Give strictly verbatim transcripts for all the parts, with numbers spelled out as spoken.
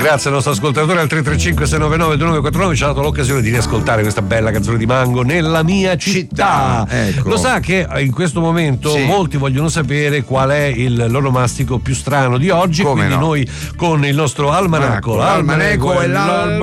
Grazie al nostro ascoltatore al tre tre cinque sei nove nove due nove quattro nove, ci ha dato l'occasione di riascoltare questa bella canzone di Mango, Nella mia città. città ecco. Lo sa che in questo momento sì. molti vogliono sapere qual è il l'onomastico più strano di oggi. Come quindi no? Noi con il nostro almanacco, l'almanacco e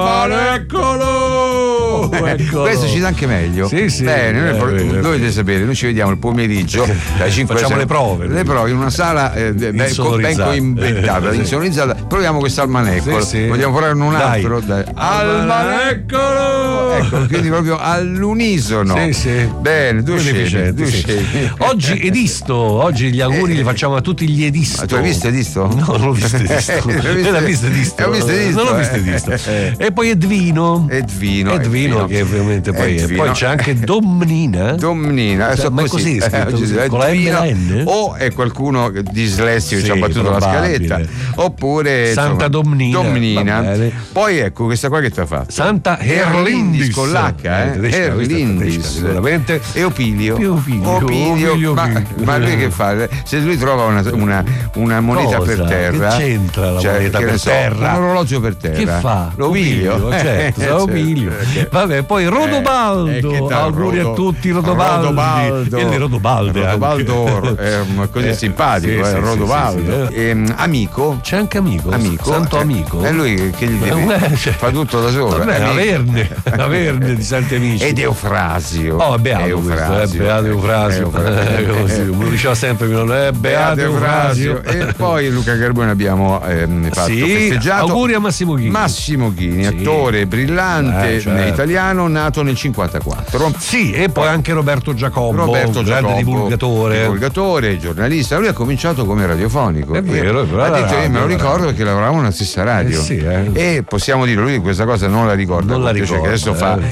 l'almanaccolo. Eccolo. Questo ci dà anche meglio. Sì, sì. Bene, eh, noi, eh, dovete sapere, noi ci vediamo il pomeriggio dai cinque facciamo le prove. Le prove in una sala eh, ben coinventata, eh, insonorizzata. Proviamo questo almanacco. Sì, sì. Vogliamo provare un altro? Dai. Dai. Almanaccolo! Ecco, quindi proprio all'unisono. Sì, sì. Bene, tu scegli, tu sì. scegli. Oggi Edisto, oggi gli auguri eh, li facciamo a tutti gli Edisto. Ma tu hai visto Edisto? No, non l'ho visto Edisto. Non l'ho visto Edisto. Ho visto Edisto. Non l'ho visto Edisto. Eh. E poi Edvino. Edvino. Edvino, che ovviamente poi è. Poi c'è anche Domnina. Domnina, cioè, ma così è scritto, così, con la M e la N? O è qualcuno dislessico che sì, ci ha battuto la scaletta, oppure Santa insomma, Domnina. Domnina. Poi ecco questa qua che ti ha fatto. Santa Erlindis con l'H, eh? Erlindis. Sicuramente. E Opilio. Opilio. Opilio. Opilio. Ma, ma lui che fa? Se lui trova una, una, una moneta Cosa? per terra. Che c'entra la cioè, moneta per so, terra? Un orologio per terra. Che fa? L'Opilio. Certo, eh, Opilio. Certo. Vabbè, poi Rodobaldo. Eh, eh, auguri Rodo, a tutti Rodobaldi. Rodobaldo. E Rodobaldo. Rodobaldo è così eh, simpatico, sì, eh, sì, Rodobaldo. Sì, sì. E, amico. C'è anche amico. Amico. Santo amico. È lui che gli deve, cioè, fa tutto da solo. Vabbè, Averne, Averne di Santi Amici. Ed Eufrasio. Oh, è beato Eufrasio. Questo, eh, beato Eufrasio. Eufrasio. Me lo diceva sempre mio nonno, eh, beato Eufrasio. E poi Luca Carbone abbiamo ehm, fatto sì, festeggiato. Auguri a Massimo Ghini. Massimo Ghini, sì. Attore brillante, eh, certo. italiano, nato nel cinquantaquattro. Sì, e poi anche Roberto Giacobbo, Roberto grande Giacobbo, divulgatore. Divulgatore, giornalista. Lui ha cominciato come radiofonico. È vero, è vero. Ha detto, radio, io me lo ricordo perché lavoravamo nella stessa radio. Eh sì, eh. E possiamo dire, lui questa cosa non la ricorda. Non la ricorda. Cioè che adesso eh. fa